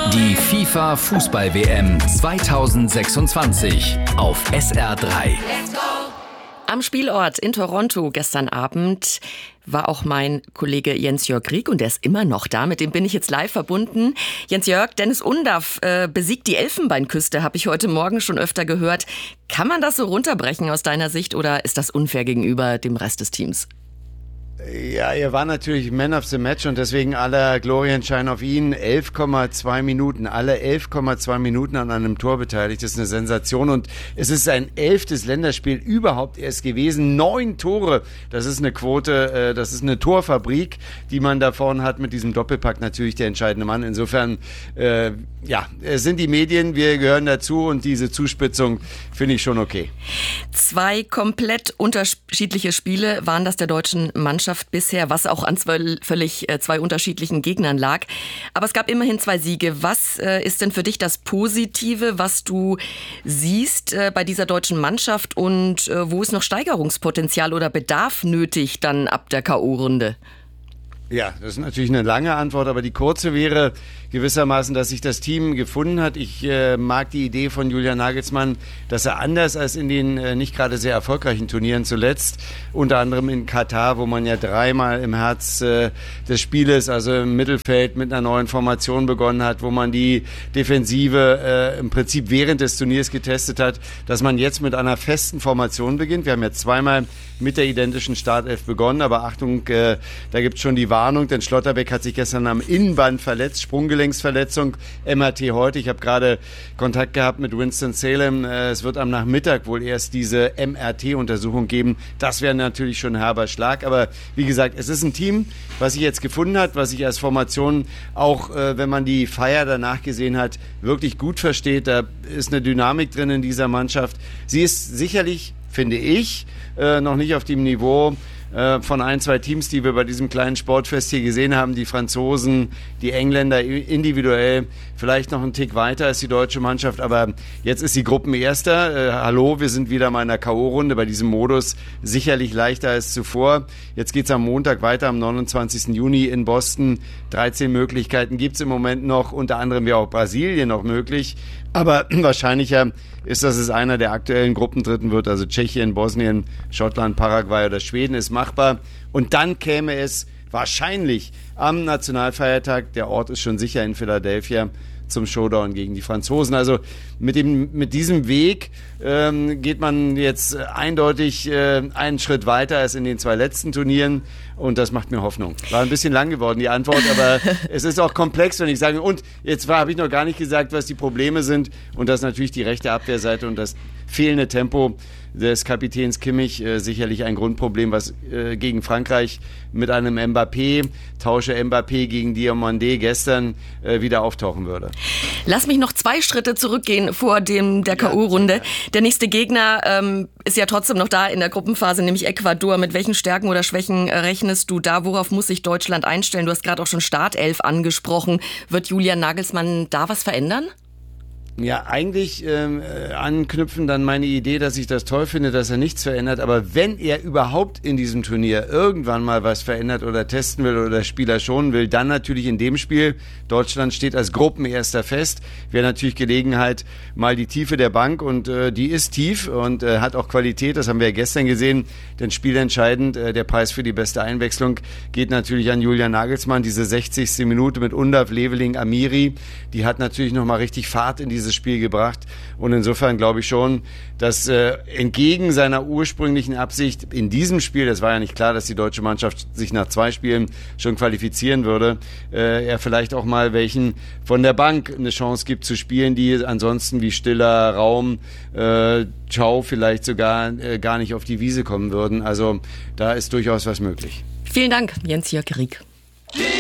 Die FIFA Fußball-WM 2026 auf SR3. Am Spielort in Toronto gestern Abend war auch mein Kollege Jens-Jörg Rieck und der ist immer noch da. Mit dem bin ich jetzt live verbunden. Jens-Jörg, Dennis Undaff besiegt die Elfenbeinküste, habe ich heute Morgen schon öfter gehört. Kann man das so runterbrechen aus deiner Sicht oder ist das unfair gegenüber dem Rest des Teams? Ja, er war natürlich Man of the Match und deswegen aller Glorienschein auf ihn. 11,2 Minuten, alle 11,2 Minuten an einem Tor beteiligt. Das ist eine Sensation und es ist sein 11. Länderspiel überhaupt erst gewesen. 9 Tore, das ist eine Quote, das ist eine Torfabrik, die man da vorne hat mit diesem Doppelpack. Natürlich der entscheidende Mann. Insofern, es sind die Medien, wir gehören dazu und diese Zuspitzung finde ich schon okay. 2 komplett unterschiedliche Spiele waren das der deutschen Mannschaft bisher, was auch an völlig 2 unterschiedlichen Gegnern lag. Aber es gab immerhin 2 Siege. Was ist denn für dich das Positive, was du siehst bei dieser deutschen Mannschaft und wo ist noch Steigerungspotenzial oder Bedarf nötig dann ab der K.O.-Runde? Ja, das ist natürlich eine lange Antwort, aber die kurze wäre gewissermaßen, dass sich das Team gefunden hat. Ich mag die Idee von Julian Nagelsmann, dass er anders als in den nicht gerade sehr erfolgreichen Turnieren zuletzt, unter anderem in Katar, wo man ja 3-mal im Herz des Spieles, also im Mittelfeld mit einer neuen Formation begonnen hat, wo man die Defensive im Prinzip während des Turniers getestet hat, dass man jetzt mit einer festen Formation beginnt. Wir haben ja 2-mal mit der identischen Startelf begonnen, aber Achtung, da gibt's schon die Warnung, denn Schlotterbeck hat sich gestern am Innenband verletzt, Sprunggelenksverletzung, MRT heute. Ich habe gerade Kontakt gehabt mit Winston-Salem. Es wird am Nachmittag wohl erst diese MRT-Untersuchung geben. Das wäre natürlich schon ein herber Schlag, aber wie gesagt, es ist ein Team, was sich jetzt gefunden hat, was sich als Formation auch, wenn man die Feier danach gesehen hat, wirklich gut versteht. Da ist eine Dynamik drin in dieser Mannschaft. Sie ist sicherlich, finde ich, noch nicht auf dem Niveau von 1-2 Teams, die wir bei diesem kleinen Sportfest hier gesehen haben, die Franzosen, die Engländer individuell, vielleicht noch einen Tick weiter als die deutsche Mannschaft, aber jetzt ist sie Gruppenerster. Hallo, wir sind wieder mal in der K.O.-Runde, bei diesem Modus sicherlich leichter als zuvor. Jetzt geht's am Montag weiter, am 29. Juni in Boston. 13 Möglichkeiten gibt's im Moment noch, unter anderem wäre auch Brasilien noch möglich, aber wahrscheinlicher ist, dass es einer der aktuellen Gruppendritten wird, also Tschechien, Bosnien, Schottland, Paraguay oder Schweden ist machbar. Und dann käme es wahrscheinlich am Nationalfeiertag, der Ort ist schon sicher in Philadelphia, zum Showdown gegen die Franzosen. Also mit diesem Weg geht man jetzt eindeutig einen Schritt weiter als in den 2 letzten Turnieren und das macht mir Hoffnung. War ein bisschen lang geworden, die Antwort, aber es ist auch komplex, wenn ich sage, und jetzt habe ich noch gar nicht gesagt, was die Probleme sind und das ist natürlich die rechte Abwehrseite und das fehlende Tempo des Kapitäns Kimmich, sicherlich ein Grundproblem, was gegen Frankreich mit einem Tausche Mbappé gegen Diomandé gestern wieder auftauchen würde. Lass mich noch 2 Schritte zurückgehen vor der K.O.-Runde. Ja. Der nächste Gegner ist ja trotzdem noch da in der Gruppenphase, nämlich Ecuador. Mit welchen Stärken oder Schwächen rechnest du da? Worauf muss sich Deutschland einstellen? Du hast gerade auch schon Startelf angesprochen. Wird Julian Nagelsmann da was verändern? Ja, eigentlich anknüpfen dann meine Idee, dass ich das toll finde, dass er nichts verändert. Aber wenn er überhaupt in diesem Turnier irgendwann mal was verändert oder testen will oder Spieler schonen will, dann natürlich in dem Spiel. Deutschland steht als Gruppenerster fest. Wäre natürlich Gelegenheit, mal die Tiefe der Bank und die ist tief und hat auch Qualität. Das haben wir ja gestern gesehen. Denn spielentscheidend, der Preis für die beste Einwechslung geht natürlich an Julian Nagelsmann. Diese 60. Minute mit Undav, Leveling, Amiri, die hat natürlich nochmal richtig Fahrt in dieses Spiel gebracht und insofern glaube ich schon, dass entgegen seiner ursprünglichen Absicht in diesem Spiel, das war ja nicht klar, dass die deutsche Mannschaft sich nach 2 Spielen schon qualifizieren würde, er vielleicht auch mal welchen von der Bank eine Chance gibt zu spielen, die ansonsten wie stiller Raum, Ciao vielleicht sogar gar nicht auf die Wiese kommen würden. Also da ist durchaus was möglich. Vielen Dank, Jens-Jörg Rieck.